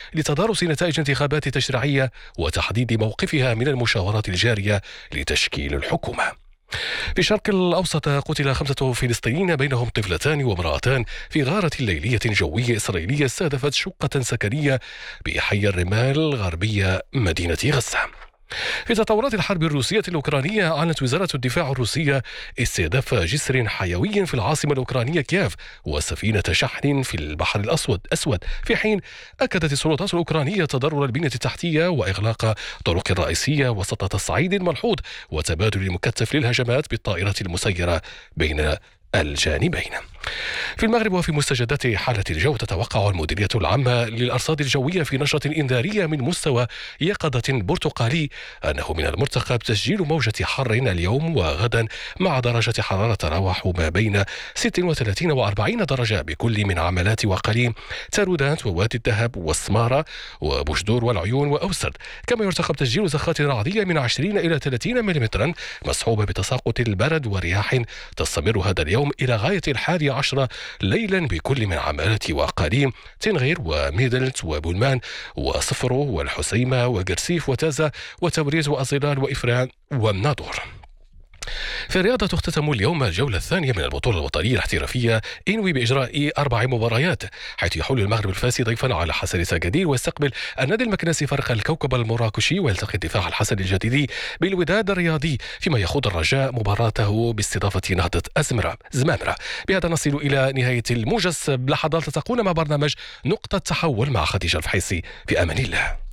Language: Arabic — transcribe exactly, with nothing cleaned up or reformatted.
لتدارس نتائج انتخابات تشريعية وتحديد موقفها من المشاورات الجارية لتشكيل الحكومة. في الشرق الأوسط قتل خمسة فلسطينيين بينهم طفلتان وامرأتان في غارة ليلية جوية إسرائيلية استهدفت شقة سكنية بحي الرمال غربية مدينة غزة. في تطورات الحرب الروسية الأوكرانية، أعلنت وزارة الدفاع الروسية استهداف جسر حيوي في العاصمة الأوكرانية كييف وسفينة شحن في البحر الأسود أسود في حين أكدت السلطات الأوكرانية تضرر البنية التحتية وإغلاق طرق رئيسية وسط تصعيد ملحوظ وتبادل مكثف للهجمات بالطائرات المسيرة بين الجانبين. في المغرب وفي مستجدات حالة الجو، تتوقع المديرية العامة للأرصاد الجوية في نشرة إنذارية من مستوى يقظة برتقالي أنه من المرتقب تسجيل موجة حر اليوم وغدا مع درجة حرارة تتراوح ما بين ستة وثلاثين وأربعين درجة بكل من عملات وقليم، تارودات ووادي الذهب والسمارة وبوشدور والعيون وأوسرد. كما يرتقب تسجيل زخات رعدية من عشرين إلى ثلاثين ملم مصحوبة بتساقط البرد ورياح تستمر هذا اليوم إلى غاية الحادي عشر ليلا بكل من عمالة وقليم، تنغير وميدلت وبولمان وصفرو والحسيمة وقرسيف وتازة وتوريز وأزيلال وإفران والناظور. في الرياضة تختتم اليوم الجولة الثانية من البطولة الوطنية الاحترافية إنوي بإجراء أربع مباريات، حيث يحول المغرب الفاسي ضيفا على حسن ساجدير ويستقبل النادي المكنسي فريق الكوكب المراكشي، ويلتقي الدفاع الحسن الجديدي بالوداد الرياضي، فيما يخوض الرجاء مباراته باستضافة نهضة أزمرة زمامرة. بهذا نصل إلى نهاية الموجز. لحظات تكون مع برنامج نقطة تحول مع خديجة الفحيصي. في أمان الله.